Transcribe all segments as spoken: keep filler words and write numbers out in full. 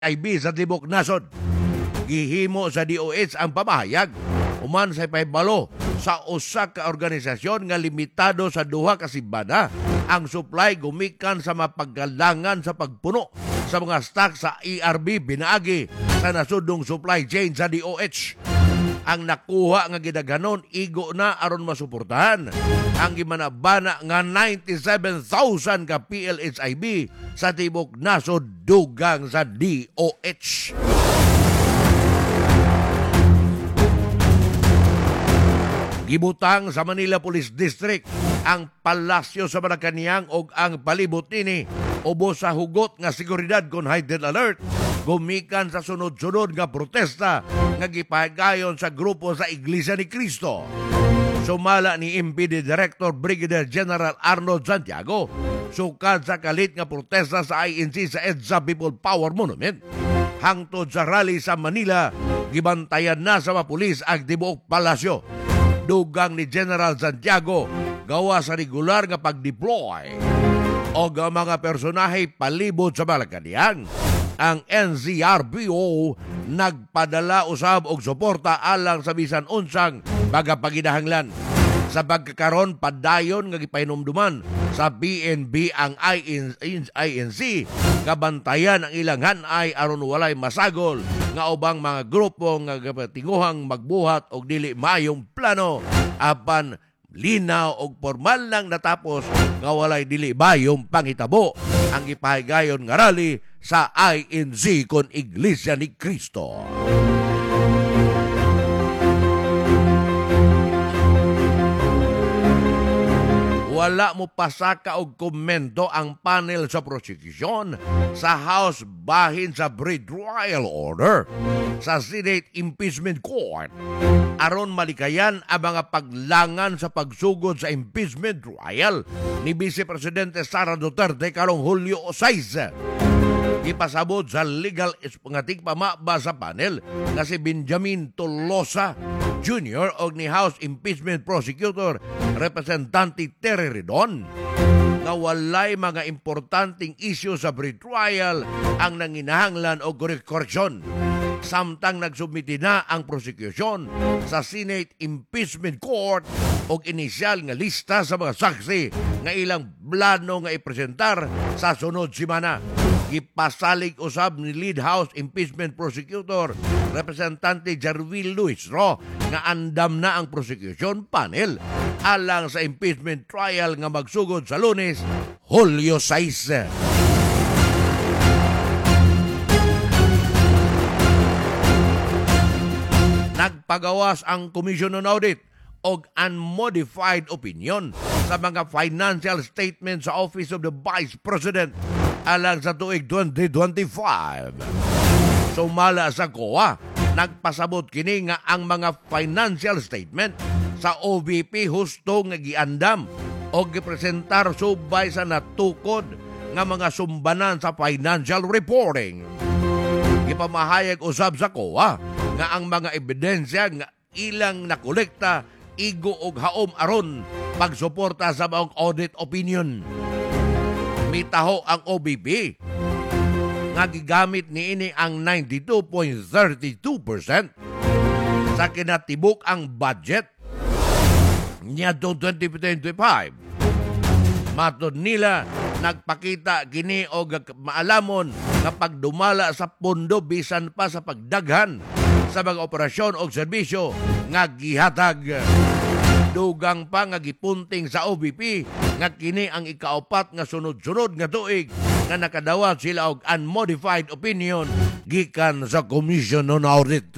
I B sa Tibok Nasod. Gihimo sa D O H ang pamahayag human sa pahibalo sa usa ka organisasyon nga limitado sa duha ka simana ang supply gumikan sa mapagalangan sa pagpuno sa mga stock sa E R B binaagi sa nasudnong supply chain sa D O H. Ang nakuha nga gidaghanon igo na aron masuportahan ang gimanabana nga ninety-seven thousand ka P L H I B sa Tibok Nasod dugang sa D O H. Gibutang sa Manila Police District ang palasyo sa Malacañang og ang palibot nini ubos sa hugot nga seguridad kon heightened alert gumikan sa sunod-sunod nga protesta nga gipahagayon sa grupo sa Iglesia ni Cristo. Sumala ni M P D Director Brigadier General Arnold Santiago sukad sa kalit nga protesta sa I N C sa EDSA People Power Monument. Hangtod sa rally sa Manila, gibantayan na sa mga pulis ang tibuok palasyo. Dugang ni General Santiago gawa sa regular nga pag-deploy o ang mga personahe palibot sa Malacañang. Ang N C R P O nagpadala usab og suporta alang sa bisan unsang magapaginahanglan. Sa pagkakaron padayon nga gipahinumduman sa B N B ang I N C kabantayan ang ilang hanay aron walay masagol nga ubang mga grupo nga tinguhang magbuhat og dili maayong plano apan linaw og formal lang natapos nga walay dili bayong panghitabo ang gipahigayon nga rally sa I N C kon Iglesia ni Cristo. Wala mo pasaka og komento ang panel sa prosecution sa House bahin sa pre-trial order sa Senate Impeachment Court aron malikayan ang mga paglangan sa pagsugod sa impeachment trial ni Vice Presidente Sara Duterte karong Hulyo sais. Ipasabot sa legal espangatik pamaba sa panel na si Benjamin Tolosa Junior og ni House Impeachment Prosecutor Representante Terry Redon nga walay mga importanteng isyu sa pre-trial ang nanginahanglan og koreksyon. Samtang nagsubmiti na ang prosecution sa Senate Impeachment Court og inisyal nga lista sa mga saksi nga ilang plano nga ipresentar sa sunod semana. Gipasalig usab ni Lead House Impeachment Prosecutor Representante Jarvil Luis Ro nga andam na ang prosecution panel alang sa impeachment trial nga magsugod sa Lunes, Hulyo sais. Nagpagawas ang Commission on Audit og unmodified opinion sa mga financial statements sa Office of the Vice President alang sa tuig twenty twenty-five. Sumala sa C O A, nagpasabot kini nga ang mga financial statement sa O V P husto nga giandam o gipresentar subay sa natukod nga mga sumbanan sa financial reporting. Ipamahayag usab sa C O A nga ang mga ebidensya nga ilang nakolekta igo og haom aron pagsuporta sa maong audit opinion. Mitaho ang O V P nga gigamit niini ang ninety-two point three two percent sa kinatibuk ang budget niya twenty twenty-five. Matod nila, nagpakita kini og maalamon nga pagdumala sa pondo bisan pa sa pagdaghan sa mga operasyon o serbisyo nga gihatag. Dugang pa nga gipunting sa O V P nga kini ang ikaapat nga sunod-sunod nga tuig nga nakadawat sila og unmodified opinion gikan sa Commission on Audit.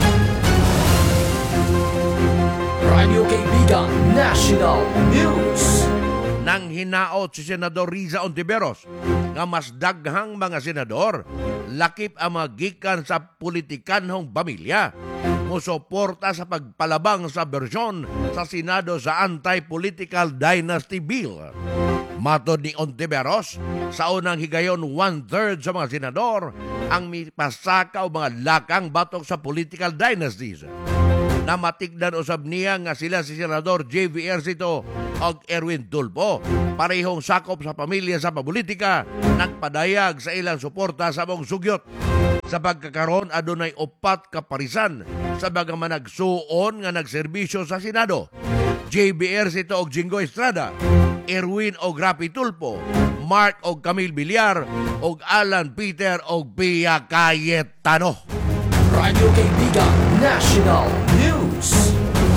Radio Kaibigan National News. Nang hinaot si Senador Riza Ontiveros nga mas daghang mga senador lakip ang mga gikan sa politikanhong pamilya musuporta sa pagpalabang sa bersyon sa Senado sa Anti-Political Dynasty Bill. Matod ni Ontiveros, sa unang higayon one-third sa mga senador ang mipasaka o mga lakang batok sa political dynasties. Namatikdan usab niya nga sila si Senador J V Ercito og Erwin Tulfo, parehong sakop sa pamilya sa papolitika, nagpadayag sa ilang suporta sa mong sugyot. Sa pagkakaroon adunay upat ka parisan sa bagaman nagsuon nga nagserbisyo sa Senado. J B R Sito og Jingo Estrada, Erwin og Rapi Tulfo, Mark og Camille Villar, og Alan Peter og Pia Cayetano. Radio Kaibigan National News.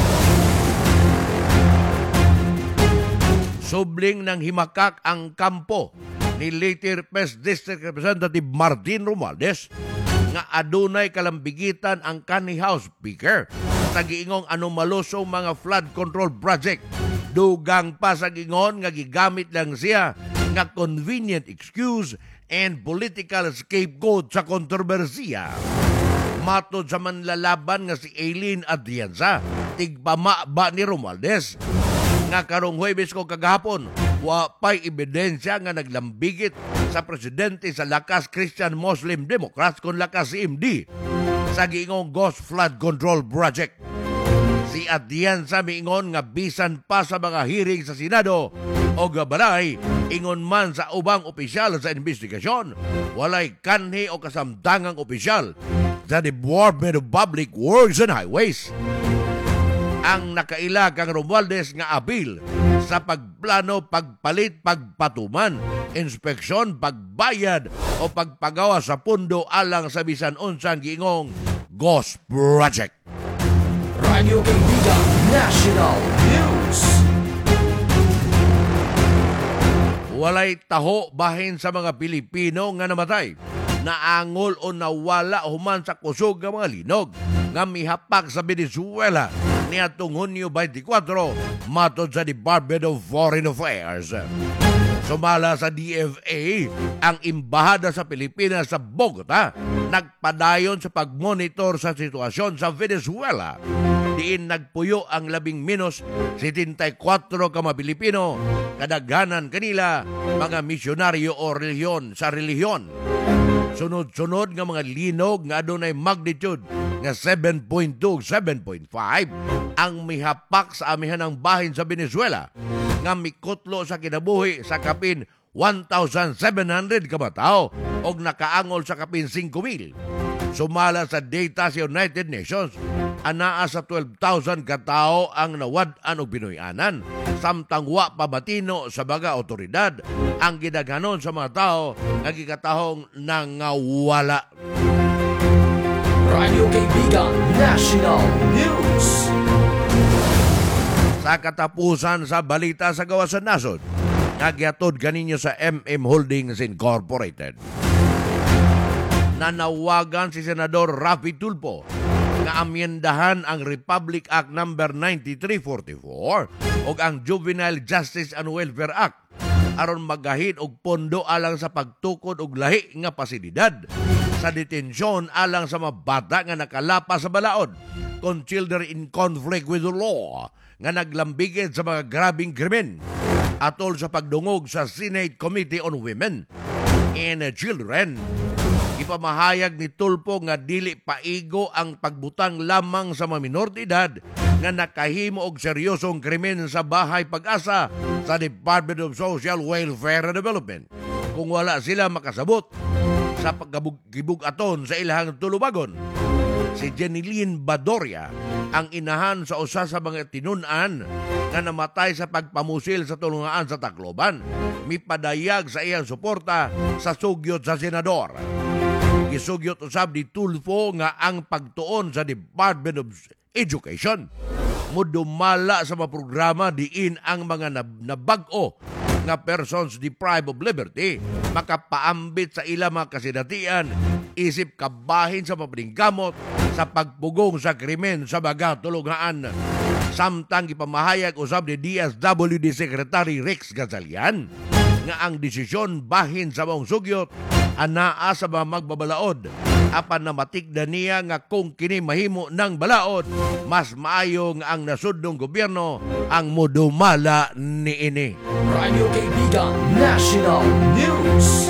Subling ng himakak ang kampo ni later First District Representative Martin Romualdez nga adunay kalambigitan ang kanhi House Speaker sa giingong anomalosong mga flood control project. Dugang pa sa gingon nga gigamit lang siya nga convenient excuse and political scapegoat sa kontrobersiya. Matod sa manlalaban nga si Aileen Atienza, tigpama ba ni Romualdez nga karong Huwebes ko kagahapon, wa pa'y ebidensya nga naglambigit sa presidente sa lakas Christian Muslim Democrats kung lakas C M D sa giingong Ghost Flood Control Project. Si Atienza miingon nga bisan pa sa mga hearing sa Senado o gabalay, ingon man sa ubang opisyal sa investigasyon, walay kanhi o kasamtangang opisyal sa Department of Public Works and Highways ang nakaila kang Romualdez nga abil sa pagplano, pagpalit, pagpatuman, inspeksyon, pagbayad o pagpagawa sa pundo alang sa bisan unsang giingong Ghost Project. Radio Kaibigan National News. Walay taho bahin sa mga Pilipino nga namatay, naangol o nawala human sa kusog nga mga linog nga mihapak sa Venezuela niadtong Hunyo twenty-four matod sa Department of Foreign Affairs. Sumala sa D F A, ang Embahada sa Pilipinas sa Bogota nagpadayon sa pagmonitor sa sitwasyon sa Venezuela. Diin nagpuyo ang labing minus seventy-four ka mga Pilipino, kadaghanan kanila mga misyonaryo o relihiyon sa relihiyon. Sunod-sunod nga mga linog nga adunay magnitude nga seven point two, seven point five ang mihapak sa amihanang bahin sa Venezuela nga mikutlo sa kinabuhi sa kapin one thousand seven hundred ka matao og nakaangol sa kapin five mil. Sumala sa data sa United Nations, anaa sa twelve thousand ka tawo ang nawad-an og Pinoyanan, samtang wa pa matino sa baga otoridad ang gidaghanon sa mga tao nga gikatahong nangawala. Radio Kaibigan National News. Sa katapusan sa balita sa gawas sa nasod, nagyatod ganinyo sa M M Holdings Incorporated. Nanawagan si Senador Rapi Tulfo nga amyendahan ang Republic Act number ninety-three forty-four o ang Juvenile Justice and Welfare Act aron magahid og pondo alang sa pagtukod og lahi nga pasilidad sa detensyon alang sa mga bata nga nakalapas sa balaod kon children in conflict with the law nga naglambigid sa mga grabing krimen atol sa pagdungog sa Senate Committee on Women and Children. Ipamahayag ni Tulfo nga dili paigo ang pagbutang lamang sa mga minor de edad nga nakahimo og seryosong krimen sa Bahay Pag-asa sa Department of Social Welfare and Development kung wala sila makasabot sa pagkabug-aton sa ilahang tulubagon. Si Jeneline Badoria, ang inahan sa usa sa mga tinunan nga namatay sa pagpamusil sa tulungaan sa Tacloban, mipadayag sa iyang suporta sa sugyot sa senador. Gisugyot usab ni Tulfo nga ang pagtuon sa Department of Education mudumala sa mga programa diin ang mga nabag-o nga persons deprived of liberty makapaambit sa ilang mga kasinatian isip kabahin sa mapaningkamot sa pagpugong sa krimen sa baga tulungaan. Samtang ipamahayag usab ni D S W D Secretary Rex Gatchalian nga ang desisyon bahin sa mong sugyot anaa sa mga magbabalaod apan na matigda niya nga kung kini mahimo ng balaod mas maayo nga ang nasudnong gobyerno ang mudumala niini. Radio Kaibigan National News.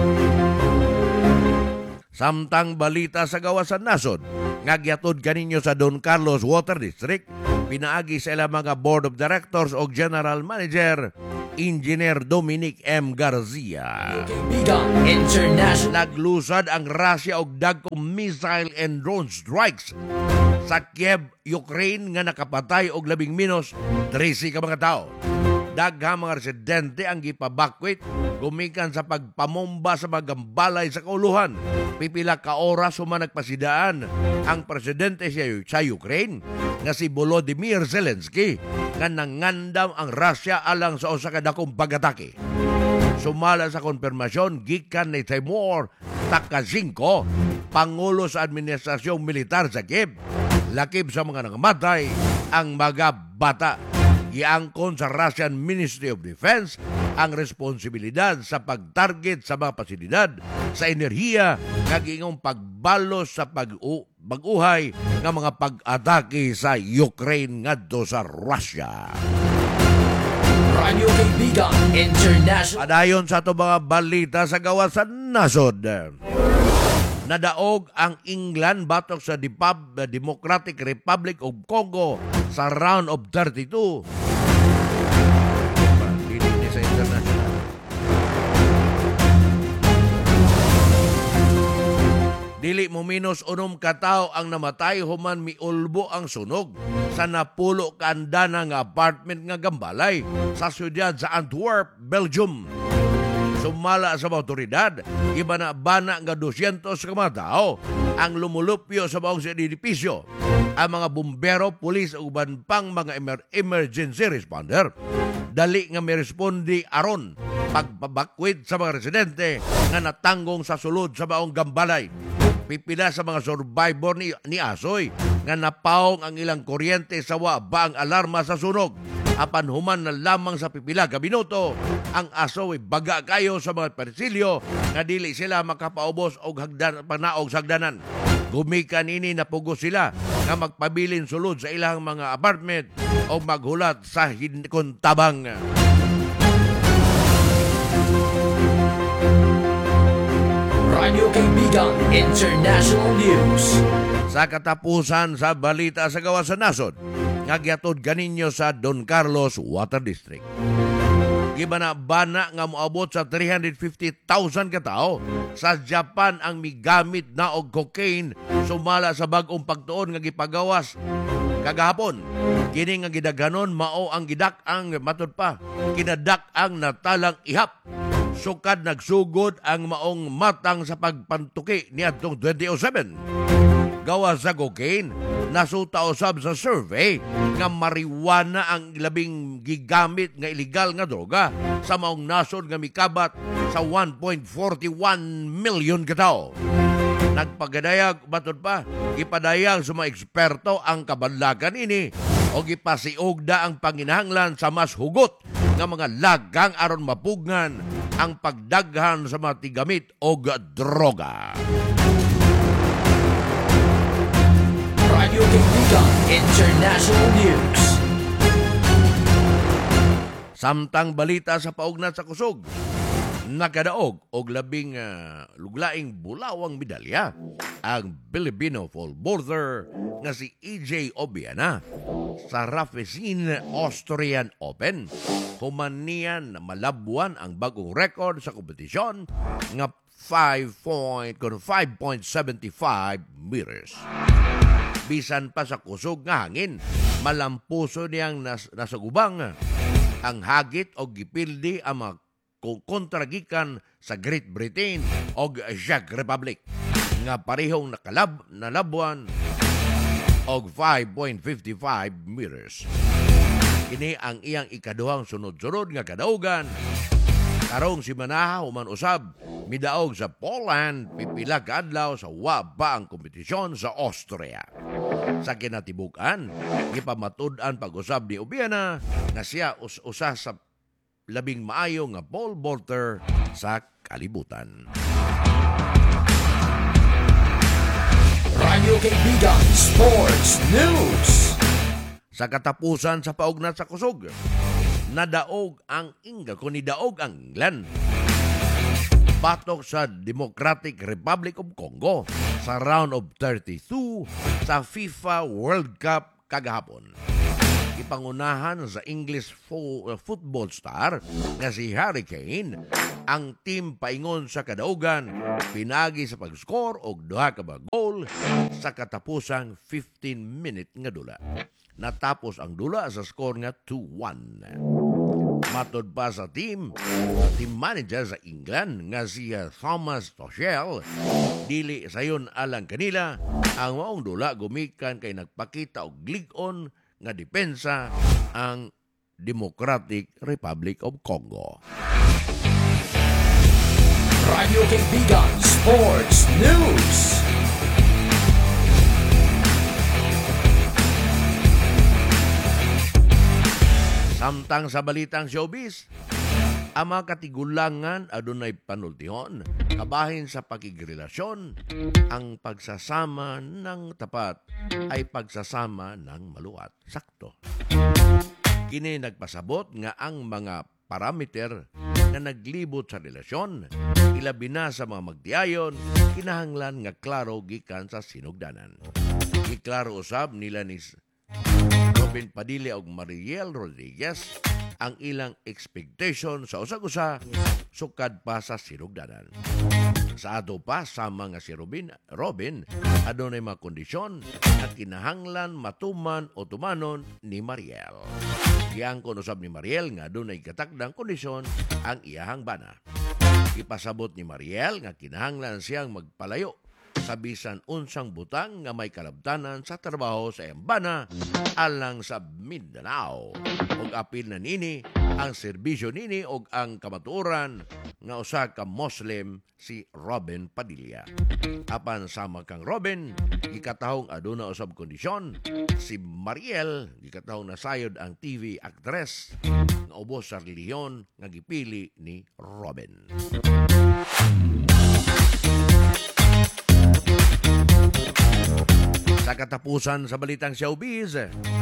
Samtang balita sa gawasan nasod, ngagyatod kaninyo sa Don Carlos Water District, pinaagi sa ilang mga Board of Directors o General Manager, Engineer Dominic M. Garcia. Kaibigan International. Naglusad ang Russia og dagkong missile and drone strikes sa Kiev, Ukraine nga nakapatay og labing minos trese ka mga tao. Daghang mga residente ang gipabakwit gumikan sa pagpamomba sa mga gambalay sa kauluhan. Pipila ka oras human nagpasidaan ang presidente sa Ukraine nga si Volodymyr Zelensky nga nangandam ang Russia alang sa usa ka dakong pag-atake. Sumala sa konfirmasyon gikan ni Timur Takaczynko, pangulo sa administrasyong militar sa Kiev. Lakip sa mga nangamatay ang mga bata. Giangkon sa Russian Ministry of Defense ang responsibilidad sa pagtarget sa mga pasilidad sa enerhiya nga gingong pagbalos sa pag-uhay ng mga pag-atake sa Ukraine ngadto sa Russia. Radio Kaibigan International. Padayon sa ato mga balita sa gawas sa nasod. Nadaog ang England batok sa Dipab, Democratic Republic of Congo sa round of thirty-two. Dili ni sa international. Dili mo minus unom katao ang namatay human miulbo ang sunog sa napulo ka andana nga apartment nga gambalay sa siyudad sa Antwerp, Belgium. Sumala sa mga otoridad, iba na bana nga dosyentos ka mga tao ang lumulupyo sa maong sa edipisyo. Ang mga bumbero, pulis ug uban pang mga emer- emergency responder dali nga mirespondi aron pagpabakwit sa mga residente nga natanggong sa sulod sa maong gambalay. Pipila sa mga survivor ni, ni Asoy nga napaong ang ilang kuryente sa wa ba ang alarma sa sunog. Apan human na lamang sa pipila ka minuto, ang aso ay baga kayo sa mga persilyo nga dili sila makapaubos og hagdan panaog sa hagdanan. Gumikan ini napugos sila nga magpabilin sulod sa ilang mga apartment o maghulat sa hinkuntabang. Radio Kaibigan International News. Sa katapusan sa balita sa gawas sa nasod, nga giatod ganinyo sa Don Carlos Water District. Gibana bana nga moabot sa three hundred fifty thousand ka tao sa Japan ang migamit na og cocaine sumala sa bag-ong pagtuon nga gipagawas kagahapon. Kini nga gidaghanon mao ang gidak ang matud pa kinadak ang natalang ihap. Sukad nagsugod ang maong matang sa pagpantuki niadtong twenty oh seven. Gawas sa cocaine, nasuta usab sa survey nga marijuana ang labing gigamit nga illegal nga droga sa maong nasod nga mikabat sa one point four one million ka tao. Nagpagadayag batod pa, ipadayag sa mga eksperto ang kabadlakan ini o gipasiugda ang panginahanglan sa mas hugot nga mga lagang aron mapugnan ang pagdaghan sa mga tigamit o droga. Radio Kaibigan International News. Samtang balita sa paugnat sa kusog, nakadaog og labing uh, luglaing bulawang medalya ang Filipino pole vaulter nga si E J Obiana sa Raffesin Austrian Open. Human niyan malabuan ang bagong record sa kompetisyon nga five point seven five meters. Bisan pa sa kusog nga hangin, malampuso niyang nas, nasagubang ang hagit o gipildi ang mga kontragikan sa Great Britain o Czech Republic nga parehong nakalab nalabuan og five point five five meters. Kini ang iyang ikaduhang sunod-sunod nga kadaugan. Karong si Manaha human usab midaog sa Poland, pipila ka adlaw sa wa pa ang kompetisyon sa Austria. Sa kinatibukan, ipamatud-an pag-usab ni Obiana na siya us usa sa labing maayo nga pole vaulter sa kalibutan. Radio Kaibigan Sports News. Sa katapusan sa paugnat sa kusog, nadaog ang Ingla, kung nidaog ang England batok sa Democratic Republic of Congo sa round of thirty-two sa FIFA World Cup kagahapon. ipangunahan sa English fo- uh, football star nga si Harry Kane. Ang team paingon sa kadaugan, pinagi sa pag-score og duha ka ba goal sa katapusang fifteen minute nga dula. Natapos ang dula sa score nga two one. Matod pa sa team, team manager sa England nga si Thomas Tuchel, dili sayon alang kanila ang maong dula gumikan kay nagpakita og lig-on nga depensa ang Democratic Republic of Congo. Radio Kaibigan Sports News. Samtang sa balitang showbiz, ang mga katigulangan adunay panultihon, kabahin sa pakigrelasyon, ang pagsasama ng tapat ay pagsasama ng maluwat. Sakto. Kini nagpasabot nga ang mga parameter na naglibot sa relasyon, ilabi na sa mga magtiayon, kinahanglan nga klaro gikan sa sinugdanan. Giklaro usab nila ni Robin Padilla ug Mariel Rodriguez ang ilang expectation sa usag-usa sukad pa sa sinugdanan. Sa ato pa sama nga si Robin, Robin adunay mga kondisyon na kinahanglan matuman o tumanon ni Mariel. Giangkon usab ni Mariel nga adunay katakdang kondisyon ang iyahang bana. Ipasabot ni Mariel nga kinahanglan siyang magpalayo sa bisan unsang butang nga may kalabtanan sa trabaho sa iyang bana alang sa Mindanao. Og apil na nini ang serbisyo nini og ang kamatuoran nga usa ka Muslim si Robin Padilla. Apan sama kang Robin, gikatahong aduna usab kondisyon si Mariel, gikatahong nasayod ang T V actress nga ubos sa relihiyon nga gipili ni Robin. Sa katapusan sa balitang showbiz,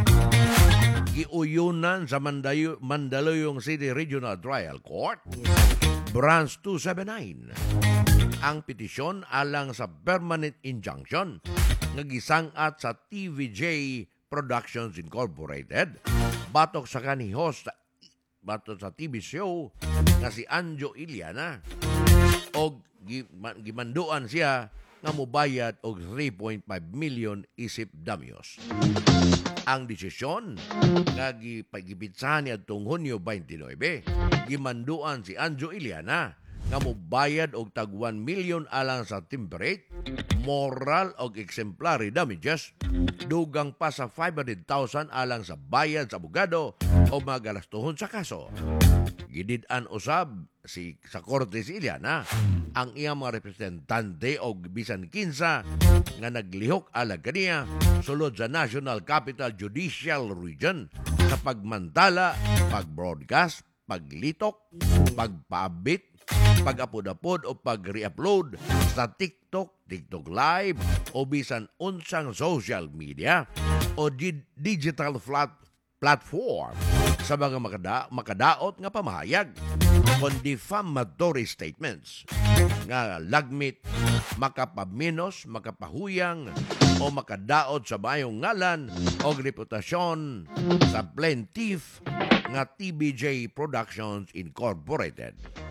giuyunan sa Mandayo, Mandaluyong City Regional Trial Court, Branch two seventy-nine, ang petisyon alang sa permanent injunction nga gisangat sa T V J Productions Incorporated batok sa kanihos batok sa T V show nga si Anjo Iliana og gimanduan siya nga mobayad og three point five million isip damyos. Ang desisyon nga gipagibitsahan niya tong Hunyo twenty-nine, gimanduan si Anjo Iliana nga mobayad og tag one million alang sa temperate, moral og exemplary damages, dugang pa sa five hundred thousand alang sa bayad sa abogado o mga galastuhon sa kaso. Gidid-an usab si sa korte si Iliana ang iyang mga representante og bisan kinsa nga naglihok alag kaniya sulod sa National Capital Judicial Region sa pagmantala, pag-broadcast, paglitok, pagpaabit, pag-apod-apod o pag-re-upload sa TikTok, TikTok Live o bisan unsang social media o di- digital flat platform sa mga makada, makadaot nga pamahayag kon defamatory statements nga lagmit, makapaminos, makapahuyang o makadaot sa mayong ngalan o reputasyon sa plaintiff nga T B J Productions Incorporated.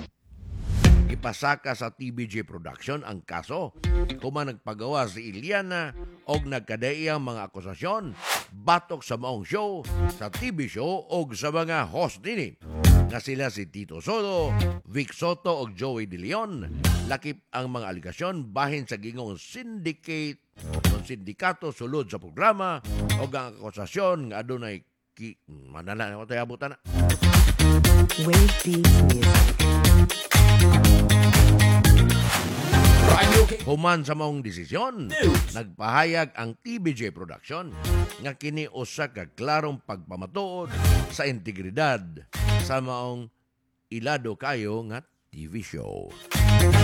Ipasaka sa T B J Production ang kaso kuman nagpagawa si Iliana og nagkadaiyang mga akusasyon batok sa maong show, sa T V show og sa mga host nini nga sila si Tito Soto, Vic Soto og Joey De Leon. Lakip ang mga aligasyon bahin sa gingong syndicate o sindikato sulod sa programa og ang akusasyon nga adunay ki manala na tayo abutan na. Wave Beat Music. Human sa maong desisyon, nagpahayag ang T V J Production nga kini usa ka klarong pagpamatuod sa integridad sa maong ilado kayo nga T V show.